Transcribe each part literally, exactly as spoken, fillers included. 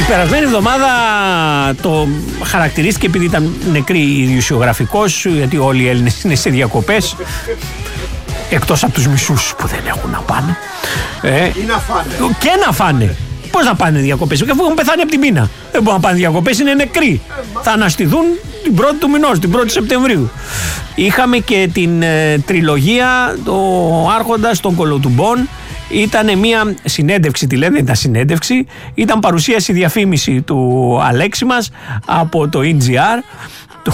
περασμένη εβδομάδα το χαρακτηρίστηκε επειδή ήταν νεκρή ιδιοσιογραφικός, γιατί όλοι οι Έλληνες είναι σε διακοπές, εκτός από τους μισούς που δεν έχουν να πάνε. Ε, να φάνε. Και να φάνε. Πώς να πάνε διακοπές, αφού έχουν πεθάνει από την πείνα. Δεν μπορούν να πάνε διακοπές, είναι νεκροί. Θα αναστηθούν την πρώτη του μηνός, την πρώτη Σεπτεμβρίου. Είχαμε και την ε, τριλογία, το Άρχοντας των Κολοτουμπών. Ήταν μια συνέντευξη, τη λένε, δεν ήταν συνέντευξη, ήταν παρουσίαση διαφήμιση του Αλέξη μας από το ι τζι αρ, το,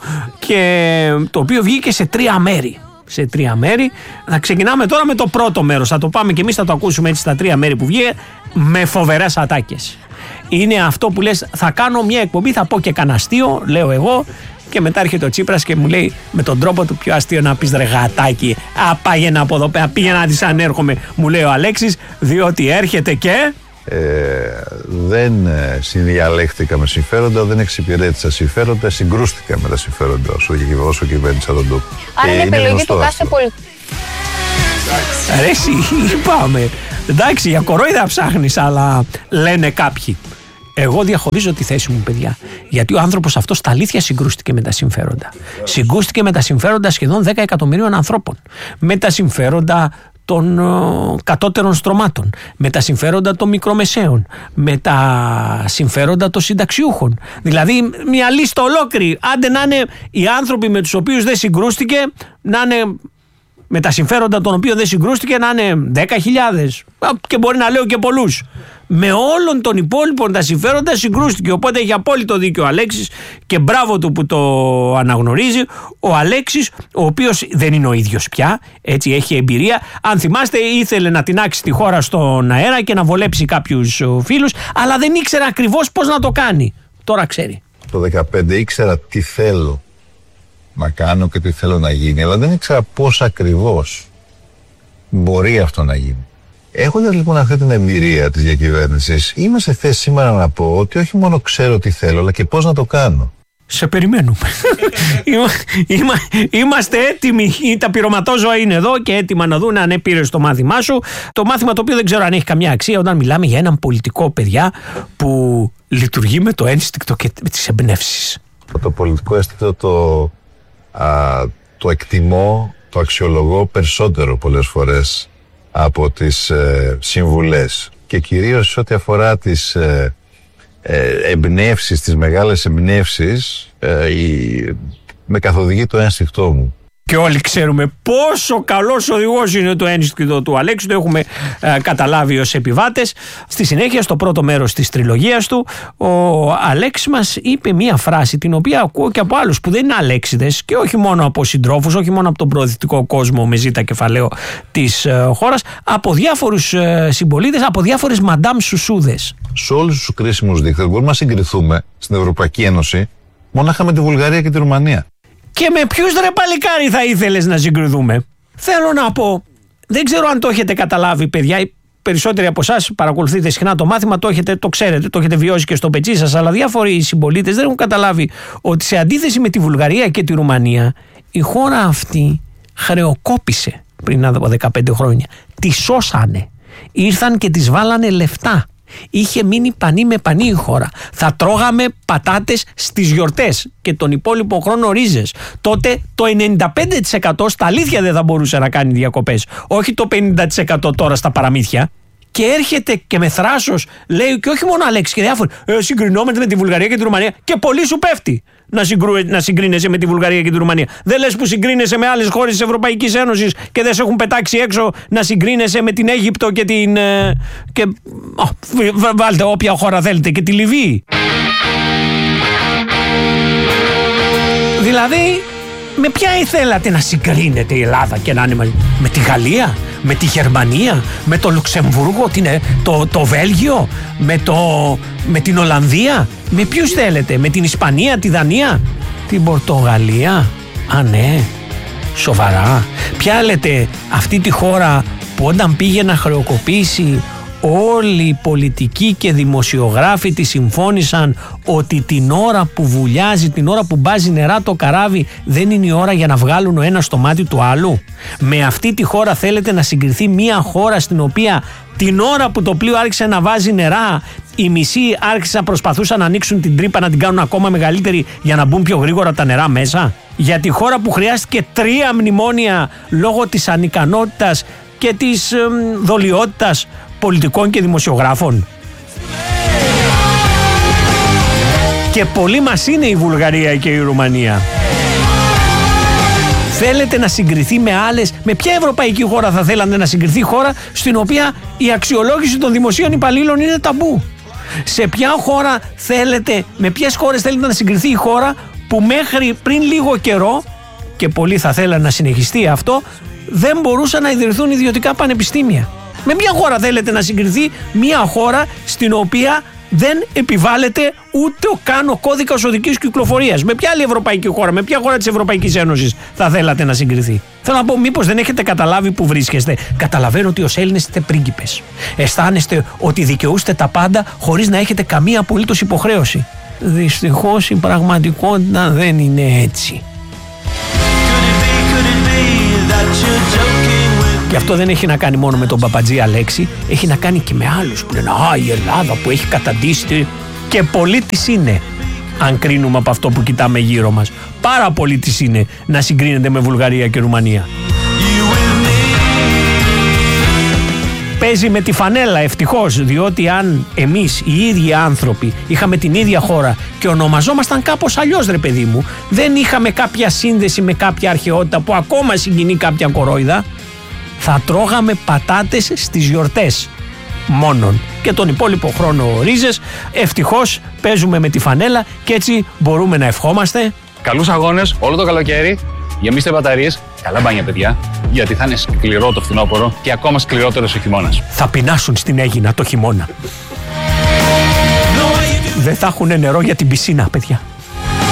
και το οποίο βγήκε σε τρία μέρη. Σε τρία μέρη. Θα ξεκινάμε τώρα με το πρώτο μέρος. Θα το πάμε και εμείς, θα το ακούσουμε έτσι στα τρία μέρη που βγήκε, με φοβερές ατάκες. Είναι αυτό που λες, θα κάνω μια εκπομπή, θα πω και κανένα αστείο, λέω εγώ, και μετά έρχεται ο Τσίπρας και μου λέει με τον τρόπο του πιο αστείο να πεις ρε γατάκι, α, πάγαινε από εδώ πέρα, πήγαινα να τις ανέρχομαι, μου λέει ο Αλέξης, διότι έρχεται και... Ε, δεν συνδιαλέχτηκα με συμφέροντα, δεν εξυπηρέτησα συμφέροντα, συγκρούστηκα με τα συμφέροντα όσο, όσο κυβέρνησα τον τόπο. Άρα είναι επιλογή του κάθε πολιτικού. Ρε εσύ, είπαμε, εντάξει, για κορόιδα ψάχνεις, αλλά λένε κάποιοι. Εγώ διαχωρίζω τη θέση μου, παιδιά. Γιατί ο άνθρωπος αυτός στα αλήθεια συγκρούστηκε με τα συμφέροντα. Συγκρούστηκε με τα συμφέροντα σχεδόν δέκα εκατομμυρίων ανθρώπων. Με τα συμφέροντα των uh, κατώτερων στρωμάτων. Με τα συμφέροντα των μικρομεσαίων. Με τα συμφέροντα των συνταξιούχων. Δηλαδή μια λίστα ολόκληρη. Άντε να είναι οι άνθρωποι με τους οποίους δεν συγκρούστηκε, να είναι με τα συμφέροντα των οποίων δεν συγκρούστηκε, να είναι δέκα χιλιάδες. Και μπορεί να λέω και πολλούς. Με όλων των υπόλοιπων τα συμφέροντα συγκρούστηκε. Οπότε έχει απόλυτο δίκιο ο Αλέξης και μπράβο του που το αναγνωρίζει. Ο Αλέξης, ο οποίος δεν είναι ο ίδιος πια, έτσι έχει εμπειρία. Αν θυμάστε, ήθελε να τινάξει τη χώρα στον αέρα και να βολέψει κάποιους φίλους, αλλά δεν ήξερε ακριβώς πώς να το κάνει. Τώρα ξέρει. Το δεκαπέντε ήξερα τι θέλω να κάνω και τι θέλω να γίνει, αλλά δεν ήξερα πώς ακριβώς μπορεί αυτό να γίνει. Έχοντας λοιπόν αυτή την εμπειρία της διακυβέρνησης, είμαι σε θέση σήμερα να πω ότι όχι μόνο ξέρω τι θέλω, αλλά και πώς να το κάνω. Σε περιμένουμε. Είμα, είμαστε έτοιμοι. Τα πειρωματόζωα είναι εδώ και έτοιμα να δουν αν πήρες το μάθημά σου. Το μάθημα το οποίο δεν ξέρω αν έχει καμιά αξία όταν μιλάμε για έναν πολιτικό, παιδιά, που λειτουργεί με το ένστικτο και με τις εμπνεύσεις. Το πολιτικό ένστικτο το, α, το εκτιμώ, το αξιολογώ περισσότερο πολλές φορές από τις ε, συμβουλές και κυρίως ό,τι αφορά τις ε, ε, εμπνεύσεις, τις μεγάλες εμπνεύσεις, ε, η, με καθοδηγεί το ένστικτό μου. Και όλοι ξέρουμε πόσο καλός οδηγός είναι το ένστικτο του Αλέξη, το έχουμε ε, καταλάβει ως επιβάτες. Στη συνέχεια, στο πρώτο μέρος της τριλογίας του, ο Αλέξης μας είπε μία φράση την οποία ακούω και από άλλους που δεν είναι αλέξιδες και όχι μόνο από συντρόφους, όχι μόνο από τον προοδευτικό κόσμο με ζήτα κεφαλαίο της ε, χώρας, από διάφορους ε, συμπολίτες, από διάφορες μαντάμ σουσούδες. Σε όλους τους κρίσιμους δείκτες μπορούμε να συγκριθούμε στην Ευρωπαϊκή Ένωση μονάχα με τη Βουλγαρία και τη Ρουμανία. Και με ποιους ρε παλικάρι θα ήθελες να συγκριθούμε? Θέλω να πω, δεν ξέρω αν το έχετε καταλάβει, παιδιά. Οι περισσότεροι από εσάς παρακολουθείτε συχνά το μάθημα, το έχετε, το ξέρετε, το έχετε βιώσει και στο πετσί σας, αλλά διάφοροι συμπολίτες δεν έχουν καταλάβει ότι σε αντίθεση με τη Βουλγαρία και τη Ρουμανία, η χώρα αυτή χρεοκόπησε πριν από δεκαπέντε χρόνια. Τη σώσανε. Ήρθαν και τις βάλανε λεφτά. Είχε μείνει πανί με πανί η χώρα. Θα τρώγαμε πατάτες στις γιορτές και τον υπόλοιπο χρόνο ρίζες. Τότε το ενενήντα πέντε τοις εκατό στα αλήθεια δεν θα μπορούσε να κάνει διακοπές. Όχι το πενήντα τοις εκατό τώρα στα παραμύθια. Και έρχεται και με θράσος λέει, και όχι μόνο Αλέξη και διάφοροι, ε, συγκρινόμαστε με τη Βουλγαρία και τη Ρουμανία. Και πολύ σου πέφτει να, συγκρού, να συγκρίνεσαι με τη Βουλγαρία και τη Ρουμανία. Δεν λες που συγκρίνεσαι με άλλες χώρες της Ευρωπαϊκής Ένωσης και δεν σε έχουν πετάξει έξω να συγκρίνεσαι με την Αίγυπτο και την. Ε, και, oh, βάλτε όποια χώρα θέλετε, και τη Λιβύη. Δηλαδή, με ποια θέλατε να συγκρίνετε η Ελλάδα και να είναι μαζί? Με τη Γαλλία, με τη Γερμανία, με το Λουξεμβούργο, το, το Βέλγιο, με, το, με την Ολλανδία? Με ποιους θέλετε? Με την Ισπανία, τη Δανία, την Πορτογαλία? Α, ναι, σοβαρά? Ποια λέτε αυτή τη χώρα που όταν πήγε να χρεοκοπήσει όλοι οι πολιτικοί και δημοσιογράφοι τη συμφώνησαν ότι την ώρα που βουλιάζει, την ώρα που μπάζει νερά το καράβι, δεν είναι η ώρα για να βγάλουν ο ένας στο μάτι του άλλου? Με αυτή τη χώρα θέλετε να συγκριθεί μια χώρα στην οποία Την ώρα που το πλοίο άρχισε να βάζει νερά, οι μισοί άρχισαν να προσπαθούσαν να ανοίξουν την τρύπα, να την κάνουν ακόμα μεγαλύτερη για να μπουν πιο γρήγορα τα νερά μέσα. Για τη χώρα που χρειάστηκε τρία μνημόνια λόγω της ανικανότητας και της ε, δολιότητας πολιτικών και δημοσιογράφων. Και πολλοί μας είναι η Βουλγαρία και η Ρουμανία. Θέλετε να συγκριθεί με άλλες, με ποια ευρωπαϊκή χώρα θα θέλατε να συγκριθεί χώρα στην οποία η αξιολόγηση των δημοσίων υπαλλήλων είναι ταμπού? Σε ποια χώρα θέλετε, με ποιες χώρες θέλετε να συγκριθεί η χώρα που μέχρι πριν λίγο καιρό, και πολλοί θα θέλανε να συνεχιστεί αυτό, δεν μπορούσαν να ιδρυθούν ιδιωτικά πανεπιστήμια? Με ποια χώρα θέλετε να συγκριθεί μια χώρα στην οποία δεν επιβάλλεται ούτε καν ο κώδικας οδικής κυκλοφορίας? Με ποια άλλη ευρωπαϊκή χώρα, με ποια χώρα της Ευρωπαϊκής Ένωσης θα θέλατε να συγκριθεί? Θέλω να πω, μήπως δεν έχετε καταλάβει που βρίσκεστε? Καταλαβαίνω ότι ως Έλληνες είστε πρίγκιπες. Αισθάνεστε ότι δικαιούστε τα πάντα χωρίς να έχετε καμία απολύτως υποχρέωση. Δυστυχώς η πραγματικότητα δεν είναι έτσι. Και αυτό δεν έχει να κάνει μόνο με τον Παπατζή Αλέξη, έχει να κάνει και με άλλους που λένε «Α, η Ελλάδα που έχει καταντήσει». Και πολύ της είναι, αν κρίνουμε από αυτό που κοιτάμε γύρω μας. Πάρα πολύ της είναι να συγκρίνεται με Βουλγαρία και Ρουμανία. Παίζει με τη φανέλα, ευτυχώς, διότι αν εμείς οι ίδιοι άνθρωποι είχαμε την ίδια χώρα και ονομαζόμασταν κάπως αλλιώς, ρε παιδί μου, δεν είχαμε κάποια σύνδεση με κάποια αρχαιότητα που ακόμα συγκινεί κάποια κορόιδα, θα τρώγαμε πατάτες στις γιορτές μόνον και τον υπόλοιπο χρόνο ρίζες. Ευτυχώς παίζουμε με τη φανέλα και έτσι μπορούμε να ευχόμαστε καλούς αγώνες όλο το καλοκαίρι, γεμίστε μπαταρίες, καλά μπάνια παιδιά, γιατί θα είναι σκληρό το φθινόπωρο και ακόμα σκληρότερος ο χειμώνας. Θα πεινάσουν στην Αίγινα το χειμώνα. Δεν θα έχουν νερό για την πισίνα, παιδιά.